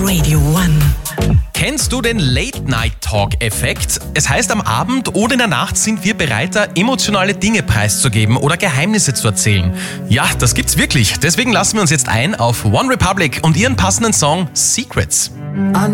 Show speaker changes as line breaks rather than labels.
Radio 1.
Kennst du den Late-Night-Talk-Effekt? Es heißt, am Abend oder in der Nacht sind wir bereiter, emotionale Dinge preiszugeben oder Geheimnisse zu erzählen. Ja, das gibt's wirklich. Deswegen lassen wir uns jetzt ein auf OneRepublic und ihren passenden Song Secrets.